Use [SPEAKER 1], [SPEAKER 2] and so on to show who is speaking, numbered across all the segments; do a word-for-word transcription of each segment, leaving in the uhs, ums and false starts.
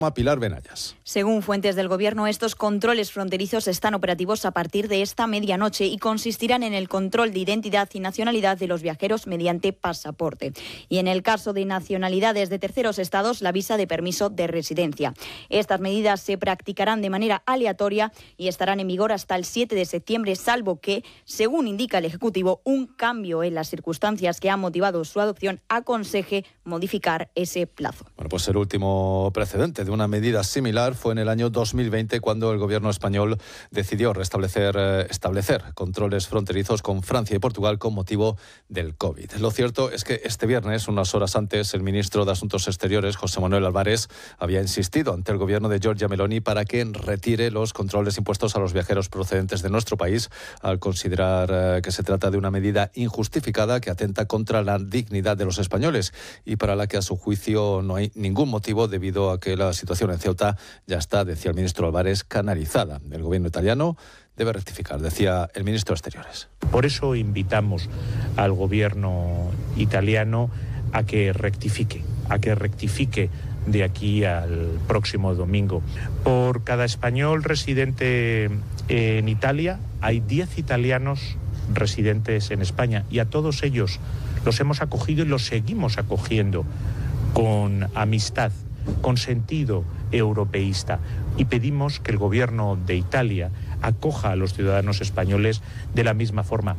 [SPEAKER 1] A Pilar Benayas.
[SPEAKER 2] Según fuentes del Gobierno, estos controles fronterizos están operativos a partir de esta medianoche y consistirán en el control de identidad y nacionalidad de los viajeros mediante pasaporte. Y en el caso de nacionalidades de terceros estados, la visa de permiso de residencia. Estas medidas se practicarán de manera aleatoria y estarán en vigor hasta el siete de septiembre, salvo que, según indica el Ejecutivo, un cambio en las circunstancias que han motivado su adopción aconseje modificar ese plazo.
[SPEAKER 1] Bueno, pues el último precedente de una medida similar fue en el año dos mil veinte, cuando el gobierno español decidió restablecer eh, establecer controles fronterizos con Francia y Portugal con motivo del COVID. Lo cierto es que este viernes, unas horas antes, el ministro de Asuntos Exteriores, José Manuel Álvarez, había insistido ante el gobierno de Giorgia Meloni para que retire los controles impuestos a los viajeros procedentes de nuestro país, al considerar eh, que se trata de una medida injustificada que atenta contra la dignidad de los españoles y para la que, a su juicio, no hay ningún motivo debido a que la situación en Ceuta ya está, decía el ministro Álvarez, canalizada. El gobierno italiano debe rectificar, decía el ministro de Exteriores.
[SPEAKER 3] Por eso invitamos al gobierno italiano a que rectifique, a que rectifique de aquí al próximo domingo. Por cada español residente en Italia hay diez italianos residentes en España y a todos ellos los hemos acogido y los seguimos acogiendo con amistad, con sentido europeísta, y pedimos que el gobierno de Italia acoja a los ciudadanos españoles de la misma forma.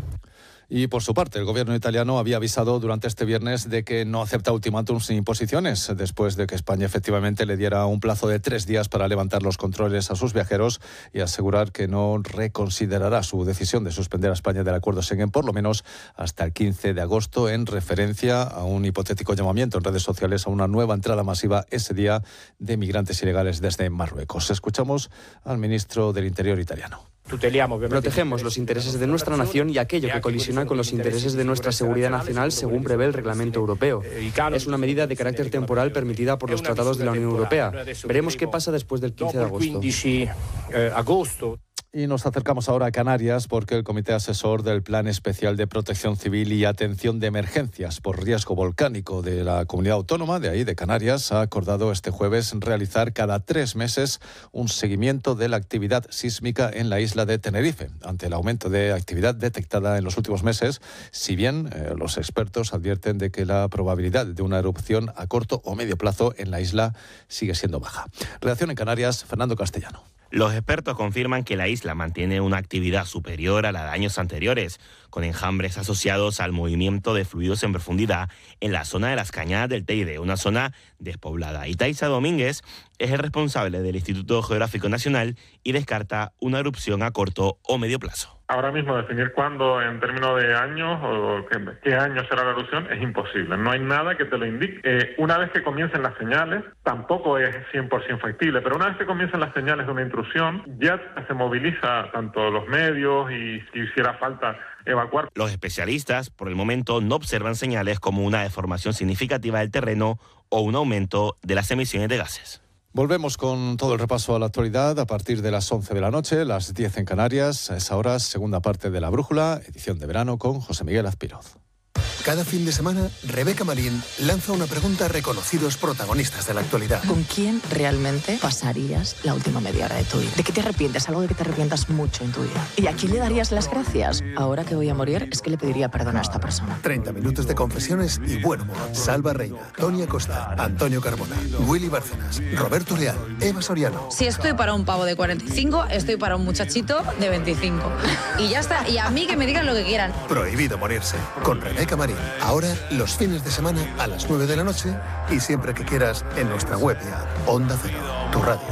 [SPEAKER 1] Y por su parte, el gobierno italiano había avisado durante este viernes de que no acepta ultimátums ni imposiciones, después de que España efectivamente le diera un plazo de tres días para levantar los controles a sus viajeros y asegurar que no reconsiderará su decisión de suspender a España del acuerdo Schengen por lo menos hasta el quince de agosto, en referencia a un hipotético llamamiento en redes sociales a una nueva entrada masiva ese día de migrantes ilegales desde Marruecos. Escuchamos al ministro del Interior italiano.
[SPEAKER 4] Protegemos los intereses de nuestra nación y aquello que colisiona con los intereses de nuestra seguridad nacional, según prevé el reglamento europeo. Es una medida de carácter temporal permitida por los tratados de la Unión Europea. Veremos qué pasa después del quince de agosto.
[SPEAKER 1] Y nos acercamos ahora a Canarias, porque el Comité Asesor del Plan Especial de Protección Civil y Atención de Emergencias por Riesgo Volcánico de la Comunidad Autónoma de ahí, de Canarias, ha acordado este jueves realizar cada tres meses un seguimiento de la actividad sísmica en la isla de Tenerife, ante el aumento de actividad detectada en los últimos meses, si bien eh, los expertos advierten de que la probabilidad de una erupción a corto o medio plazo en la isla sigue siendo baja. Redacción en Canarias, Fernando Castellano.
[SPEAKER 5] Los expertos confirman que la isla mantiene una actividad superior a la de años anteriores, con enjambres asociados al movimiento de fluidos en profundidad en la zona de las Cañadas del Teide, una zona despoblada. Y Taisa Domínguez es el responsable del Instituto Geográfico Nacional y descarta una erupción a corto o medio plazo.
[SPEAKER 6] Ahora mismo definir cuándo en términos de años o qué, qué año será la erupción es imposible. No hay nada que te lo indique. Eh, una vez que comiencen las señales, tampoco es cien por ciento factible, pero una vez que comiencen las señales de una intrusión, ya se moviliza tanto los medios y si hiciera falta evacuar.
[SPEAKER 5] Los especialistas, por el momento, no observan señales como una deformación significativa del terreno o un aumento de las emisiones de gases.
[SPEAKER 1] Volvemos con todo el repaso a la actualidad a partir de las once de la noche, las diez en Canarias. A esa hora, segunda parte de La Brújula, edición de verano con José Miguel Azpiroz.
[SPEAKER 7] Cada fin de semana, Rebeca Marín lanza una pregunta a reconocidos protagonistas de la actualidad.
[SPEAKER 8] ¿Con quién realmente pasarías la última media hora de tu vida? ¿De qué te arrepientes? Algo de que te arrepientas mucho en tu vida. ¿Y a quién le darías las gracias? Ahora que voy a morir, es que le pediría perdón a esta persona.
[SPEAKER 7] treinta minutos de confesiones y buen humor. Salva Reina, Tonia Costa, Antonio Carmona, Willy Bárcenas, Roberto Leal, Eva Soriano.
[SPEAKER 9] Si estoy para un pavo de cuarenta y cinco, estoy para un muchachito de veinticinco. Y ya está. Y a mí que me digan lo que quieran.
[SPEAKER 7] Prohibido morirse. Con Rebeca Marín. Ahora, los fines de semana a las nueve de la noche y siempre que quieras en nuestra web y app. Onda Cero, tu radio.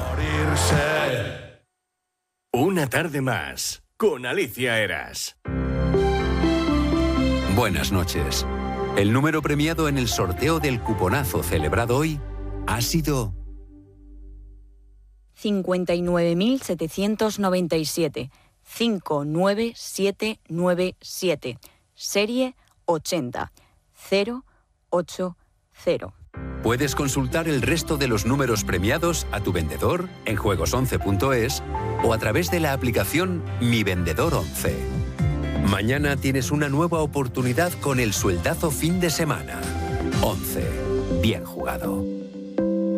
[SPEAKER 10] Una tarde más con Alicia Eras.
[SPEAKER 11] Buenas noches. El número premiado en el sorteo del cuponazo celebrado hoy ha sido
[SPEAKER 2] cincuenta y nueve mil setecientos noventa y siete. cinco nueve siete nueve siete. Serie ochenta cero ocho cero.
[SPEAKER 11] Puedes consultar el resto de los números premiados a tu vendedor en juegos once punto es o a través de la aplicación Mi Vendedor once. Mañana tienes una nueva oportunidad con el sueldazo fin de semana. once. Bien jugado.